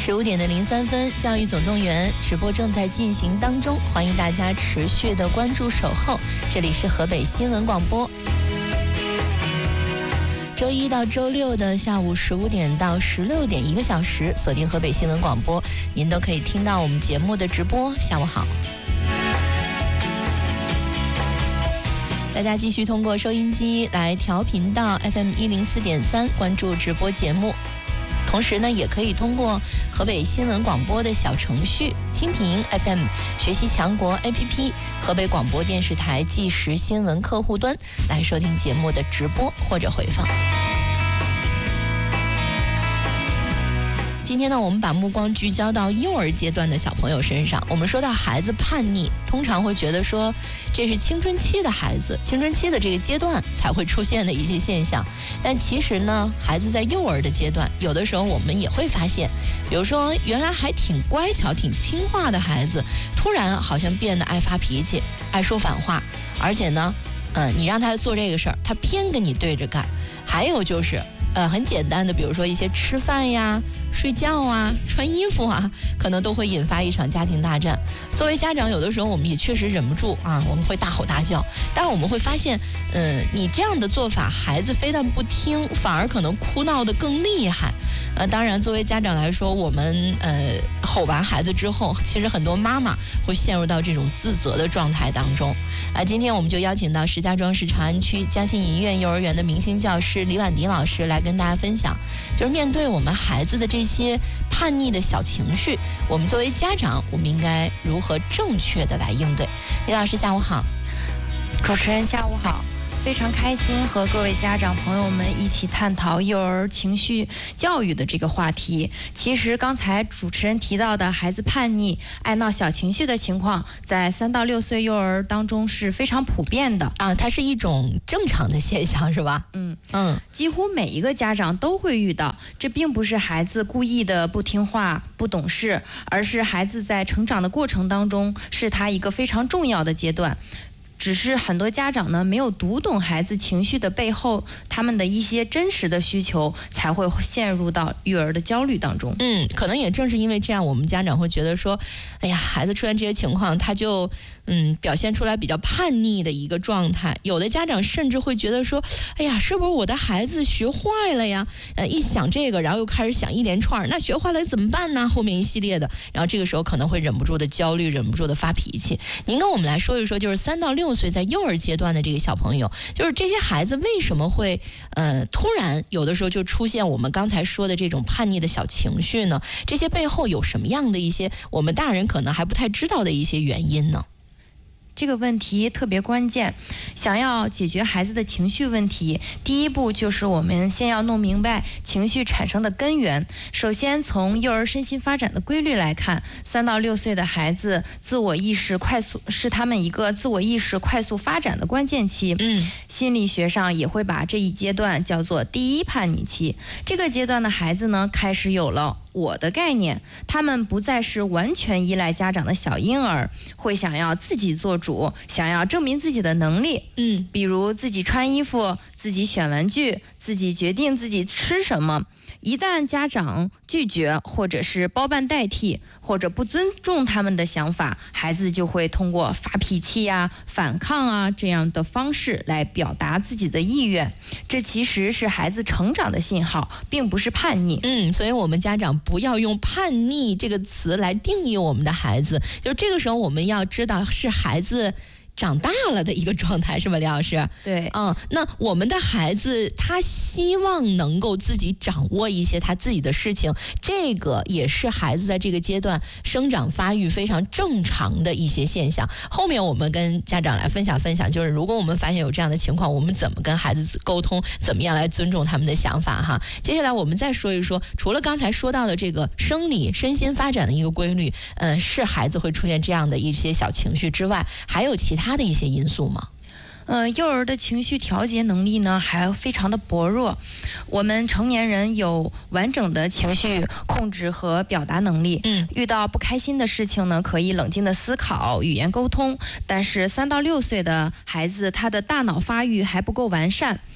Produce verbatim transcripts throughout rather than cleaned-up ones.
十五点的零三分，教育总动员直播正在进行当中，欢迎大家持续的关注守候。这里是河北新闻广播，周一到周六的下午十五点到十六点，一个小时，锁定河北新闻广播，您都可以听到我们节目的直播。下午好。大家继续通过收音机来调频到 F M 一零四点三关注直播节目，同时呢，也可以通过河北新闻广播的小程序、蜻蜓 F M、学习强国 A P P、河北广播电视台即时新闻客户端来收听节目的直播或者回放。今天呢，我们把目光聚焦到幼儿阶段的小朋友身上。我们说到孩子叛逆，通常会觉得说这是青春期的孩子，青春期的这个阶段才会出现的一些现象。但其实呢，孩子在幼儿的阶段，有的时候我们也会发现，比如说原来还挺乖巧、挺听话的孩子，突然好像变得爱发脾气、爱说反话，而且呢，嗯，你让他做这个事儿，他偏跟你对着干。还有就是。呃，很简单的，比如说一些吃饭呀、睡觉啊、穿衣服啊，可能都会引发一场家庭大战。作为家长，有的时候我们也确实忍不住啊，我们会大吼大叫。但是我们会发现，嗯、呃，你这样的做法，孩子非但不听，反而可能哭闹得更厉害。呃，当然，作为家长来说，我们呃吼完孩子之后，其实很多妈妈会陷入到这种自责的状态当中。啊、呃，今天我们就邀请到石家庄市长安区嘉兴医院幼儿园的明星教师李婉迪老师来跟大家分享，就是面对我们孩子的这些叛逆的小情绪，我们作为家长，我们应该如何正确的来应对？李老师，下午好。 主持人下午好。非常开心和各位家长朋友们一起探讨幼儿情绪教育的这个话题。其实刚才主持人提到的孩子叛逆、爱闹小情绪的情况，在三到六岁幼儿当中是非常普遍的啊，它是一种正常的现象，是吧？ 嗯嗯，几乎每一个家长都会遇到。这并不是孩子故意的不听话、不懂事，而是孩子在成长的过程当中，是他一个非常重要的阶段。只是很多家长呢没有读懂孩子情绪的背后，他们的一些真实的需求，才会陷入到育儿的焦虑当中。 嗯，可能也正是因为这样，我们家长会觉得说，哎呀，孩子出现这些情况，他就嗯表现出来比较叛逆的一个状态。有的家长甚至会觉得说，哎呀，是不是我的孩子学坏了呀？呃，一想这个，然后又开始想一连串，那学坏了怎么办呢？后面一系列的，然后这个时候可能会忍不住的焦虑，忍不住的发脾气。您跟我们来说一说，就是三到六岁在幼儿阶段的这个小朋友，就是这些孩子为什么会呃突然有的时候就出现我们刚才说的这种叛逆的小情绪呢？这些背后有什么样的一些我们大人可能还不太知道的一些原因呢？ 这个问题特别关键，想要解决孩子的情绪问题，第一步就是我们先要弄明白情绪产生的根源。首先从幼儿身心发展的规律来看，三到六岁的孩子自我意识快速是他们一个自我意识快速发展的关键期。 嗯， 心理学上也会把这一阶段叫做第一叛逆期。这个阶段的孩子呢，开始有了我的概念，他们不再是完全依赖家长的小婴儿，会想要自己做主，想要证明自己的能力。 嗯， 比如自己穿衣服，自己选玩具，自己决定自己吃什么。一旦家长拒绝，或者是包办代替，或者不尊重他们的想法，孩子就会通过发脾气啊、反抗啊这样的方式来表达自己的意愿。这其实是孩子成长的信号，并不是叛逆。 嗯，所以我们家长不要用叛逆这个词来定义我们的孩子，就这个时候我们要知道是孩子长大了的一个状态，是吧，李老师？ 对， 嗯，那我们的孩子他希望能够自己掌握一些他自己的事情，这个也是孩子在这个阶段生长发育非常正常的一些现象。后面我们跟家长来分享分享，就是如果我们发现有这样的情况，我们怎么跟孩子沟通，怎么样来尊重他们的想法哈。接下来我们再说一说，除了刚才说到的这个生理身心发展的一个规律，嗯、呃，是孩子会出现这样的一些小情绪之外，还有其他他的一些因素吗？ 嗯，幼儿的情绪调节能力呢还非常的薄弱。我们成年人有完整的情绪控制和表达能力， 嗯， 遇到不开心的事情呢，可以冷静的思考、语言沟通。但是三到六岁的孩子，他的大脑发育还不够完善。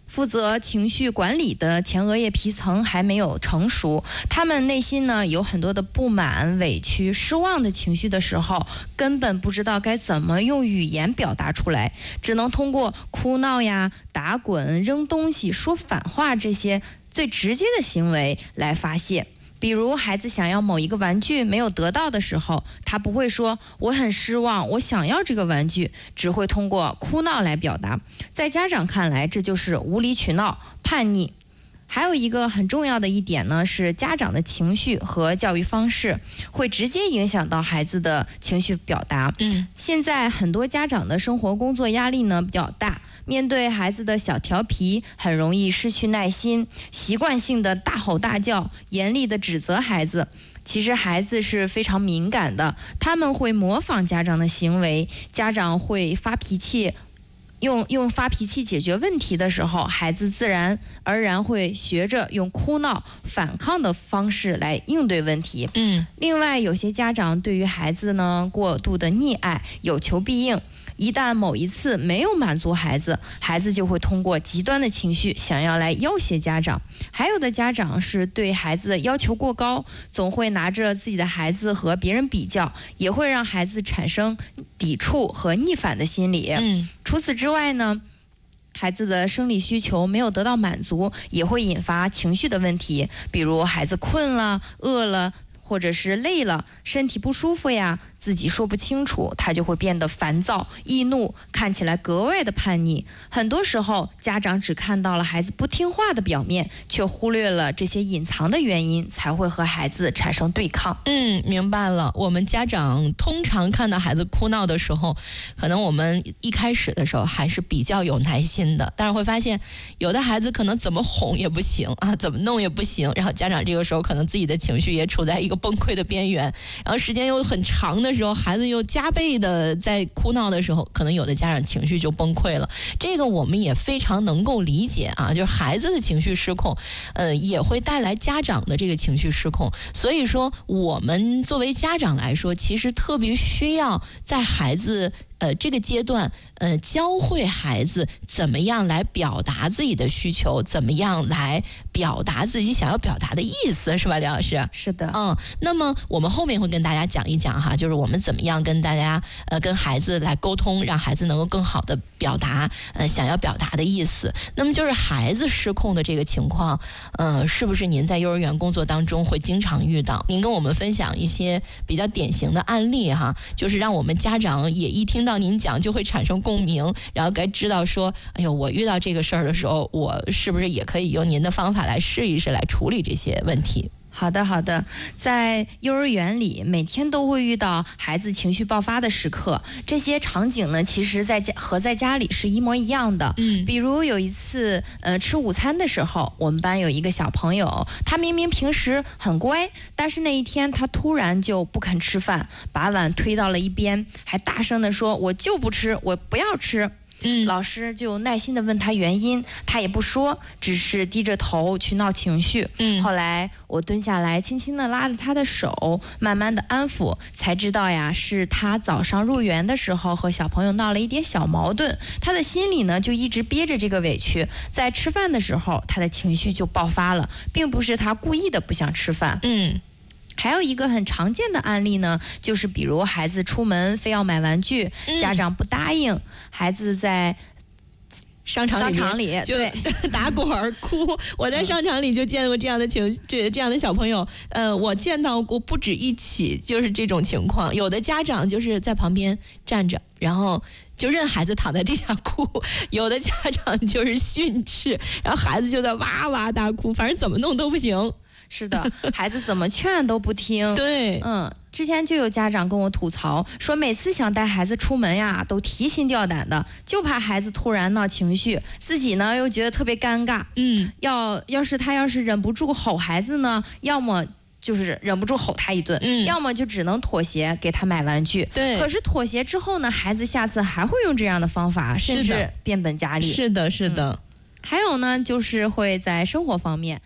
负责情绪管理的前额叶皮层还没有成熟，他们内心呢有很多的不满、委屈、失望的情绪的时候，根本不知道该怎么用语言表达出来，只能通过哭闹呀、打滚、扔东西、说反话这些最直接的行为来发泄。比如孩子想要某一个玩具没有得到的时候，他不会说我很失望，我想要这个玩具，只会通过哭闹来表达。在家长看来，这就是无理取闹、叛逆。还有一个很重要的一点呢，是家长的情绪和教育方式会直接影响到孩子的情绪表达。 嗯， 现在很多家长的生活工作压力呢比较大，面对孩子的小调皮，很容易失去耐心，习惯性的大吼大叫，严厉的指责孩子。其实孩子是非常敏感的，他们会模仿家长的行为，家长会发脾气。用用发脾气解决问题的时候，孩子自然而然会学着用哭闹、反抗的方式来应对问题。 嗯， 另外，有些家长对于孩子呢过度的溺爱，有求必应。一旦某一次没有满足孩子，孩子就会通过极端的情绪想要来要挟家长。还有的家长是对孩子的要求过高，总会拿着自己的孩子和别人比较，也会让孩子产生抵触和逆反的心理。 嗯， 除此之外呢，孩子的生理需求没有得到满足，也会引发情绪的问题，比如孩子困了、饿了，或者是累了，身体不舒服呀，自己说不清楚，他就会变得烦躁、易怒，看起来格外的叛逆。很多时候，家长只看到了孩子不听话的表面，却忽略了这些隐藏的原因，才会和孩子产生对抗。 嗯，明白了。我们家长通常看到孩子哭闹的时候，可能我们一开始的时候还是比较有耐心的，但是会发现有的孩子可能怎么哄也不行啊，怎么弄也不行，然后家长这个时候可能自己的情绪也处在一个崩溃的边缘，然后时间又很长的时候，孩子又加倍的在哭闹的时候，可能有的家长情绪就崩溃了。这个我们也非常能够理解啊，就是孩子的情绪失控，呃，也会带来家长的这个情绪失控。所以说，我们作为家长来说，其实特别需要在孩子呃这个阶段，呃，教会孩子怎么样来表达自己的需求，怎么样来表达自己想要表达的意思，是吧，李老师？ 是的， 嗯，那么我们后面会跟大家讲一讲哈，就是我们怎么样跟大家呃跟孩子来沟通，让孩子能够更好的表达呃想要表达的意思。那么就是孩子失控的这个情况，呃，是不是您在幼儿园工作当中会经常遇到？您跟我们分享一些比较典型的案例哈，就是让我们家长也一听到您讲就会产生共鸣，然后该知道说，哎呦，我遇到这个事儿的时候，我是不是也可以用您的方法来试一试，来处理这些问题？ 好的，好的。在幼儿园里，每天都会遇到孩子情绪爆发的时刻，这些场景呢，其实在家和在家里是一模一样的。 嗯， 比如有一次，呃，吃午餐的时候，我们班有一个小朋友，他明明平时很乖，但是那一天他突然就不肯吃饭，把碗推到了一边，还大声地说：“我就不吃，我不要吃。” 嗯， 老师就耐心地问他原因，他也不说，只是低着头去闹情绪。 嗯， 后来我蹲下来，轻轻地拉着他的手，慢慢地安抚，才知道呀，是他早上入园的时候和小朋友闹了一点小矛盾，他的心里呢就一直憋着这个委屈，在吃饭的时候，他的情绪就爆发了，并不是他故意的不想吃饭。 嗯。 还有一个很常见的案例呢，就是比如孩子出门非要买玩具， 嗯、 家长不答应，孩子在商场里商场里就打滚儿哭。我在商场里就见过这样的情这这样的小朋友，呃，我见到过不止一起，就是这种情况。有的家长就是在旁边站着，然后就任孩子躺在地下哭；有的家长就是训斥，然后孩子就在哇哇大哭，反正怎么弄都不行。 是的，孩子怎么劝都不听。 对， 嗯，之前就有家长跟我吐槽说，每次想带孩子出门呀，都提心吊胆的，就怕孩子突然闹情绪，自己呢又觉得特别尴尬。 嗯， 要要是他要是忍不住吼孩子呢，要么就是忍不住吼他一顿， 嗯， 要么就只能妥协给他买玩具。 对， 可是妥协之后呢，孩子下次还会用这样的方法，甚至变本加厉。 是的，是的。嗯、 还有呢，就是会在生活方面。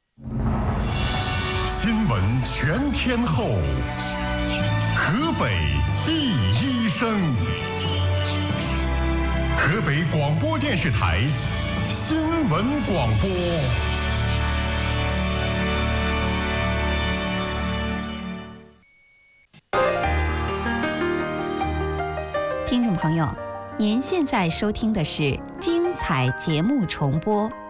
新闻全天候，河北第一声，河北广播电视台新闻广播。 听众朋友，您现在收听的是精彩节目重播。